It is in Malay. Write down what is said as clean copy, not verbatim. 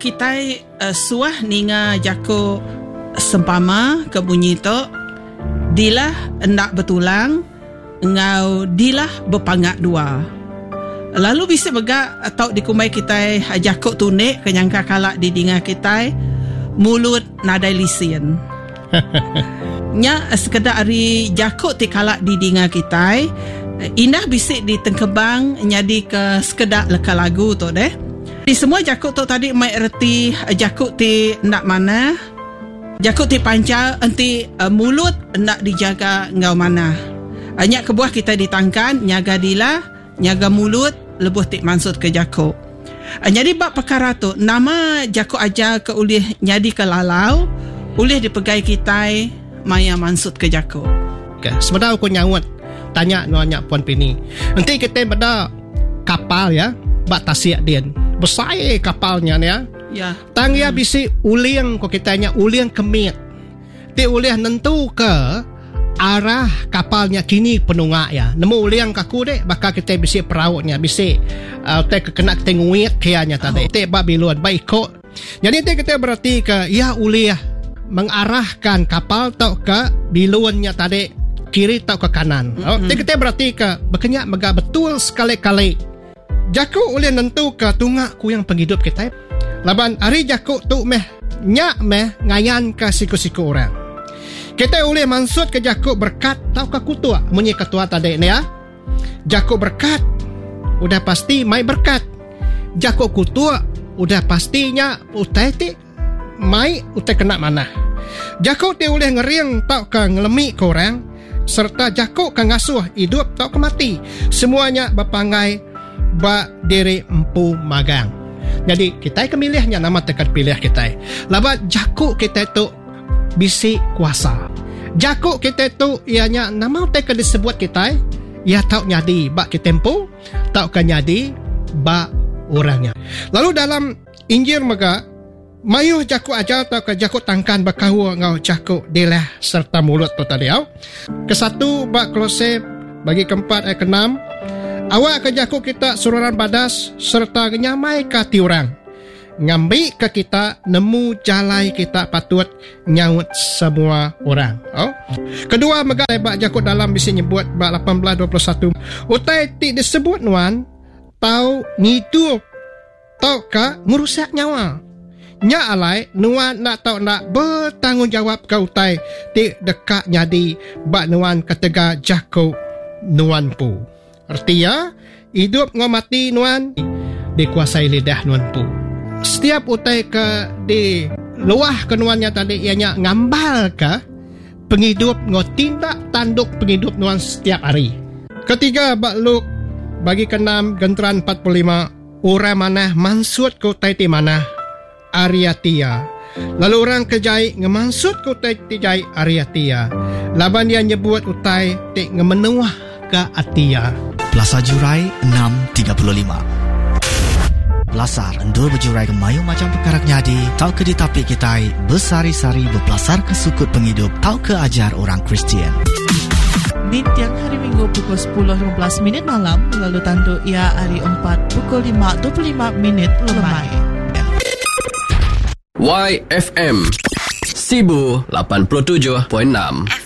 kita suah ninga jako sempama ke bunyi tu dilah endak bertulang ngau dilah berpangak dua. Lalu bisa begak atau dikumai kita jako tunik kenyangka kalak di dinga kita mulut nadai lisin. Nya sekedar ari jako ti kalak di dinga kita indah bisik di tengkebang nyadi ke sekedar leka lagu tu deh. Di semua jakut tu tadi mai erti jakut ti nak mana, jakut ti pancal enti mulut nak dijaga ngau mana. Nyak kebuah kita ditangkan nyaga dila, nyaga mulut lebuh ti mansut ke jakut. Jadi bab perkara tu nama jakut aja ke ulih nyadi ke lalau, ulih dipegai kita maya mansut ke jakut. Okay. Sebenarnya aku nyawat tanya nanya Puan Pini. Nanti kita pada kapal ya, bak tasiak dia. Besar kapalnya ya. Ya. Tang ya bisi uliang ko kitanya uliang kemit. Ti uliah nentu ke arah kapalnya kini penungak ya. Nemu uliang kaku dek bakal kita bisi perautnya bisi te kena tenguit kianya tadi. Te bak biluan baik ko. Jadi te kita berarti ke ya uliah mengarahkan kapal tau ke biluannya tadi kiri tau ke kanan. Te kita berarti ke berkenyak mega betul sekali-kali. Jakuk ulih nentu ke tungak ku yang penghidup kita. Laban hari jakuk tu nyak ngayan ke siku-siku orang. Kita ulih mansut ke jakuk berkat tau ke kutua. Munyi ketua tadi ni ya. Jakuk berkat udah pasti mai berkat. Jakuk kutua udah pastinya utai ti mai utai kena mana. Jakuk ti ulih ngeriang tau ke ngelemi ke orang. Serta jakuk ke ngasuh hidup tau ke mati. Semuanya berpangai bak diri empu magang. Jadi kita kemilihnya nama tekan pilih kita. Labat jakuk kita tu bisi kuasa. Jakuk kita tu ianya nama tekan disebut kita ia tahu nyadi bak kita empu, tahu kan nyadi bak orangnya. Lalu dalam Injil mega mayuh jakuk aja tahu ke jakuk tangkan bakahu ngau jakuk dilah serta mulut tu tadi au. Kesatu bak Kolose bagi keempat ayat ke-6. Awak ke jakuk kita sururan badas serta nyamai ke tiurang. Ngambil ke kita nemu jalai kita patut nyaut semua orang. Oh. Kedua mega bak jakuk dalam bisa nyebut bak 18:21. Utai ti disebut nuan tau ngidup tau ka merusak nyawa. Nya alai nuan nak tau nak bertanggungjawab ke utai ti dekat nyadi bak nuan ketega jakuk nuan pu. Artinya, hidup ngau mati nuan dikuasai lidah nuan pu. Setiap utai ke di luah ke nuannya tadi ianya ngambal ke penghidup ngau tindak tanduk penghidup nuan setiap hari. Ketiga, bak Luk bagi ke-6 genteran 45 orang mana mansut ke utai ti mana Ariatia. Lalu orang kejai ngemansut ke utai ti jai Ariatia. Laban dia nyebut utai ti ngemenuah ke Atia. Plaza Jurai 635. Belasar endur berjurai ke mayu macam perkara nyadi. Tau ke ditapik kita bersari-sari berpelasar ke sukut penghidup. Tau ke ajar orang Kristian. Di tiang hari Minggu pukul 10.15 malam. Lalu tandu ia hari 4 pukul 5.25 lemai. YFM Sibu 87.6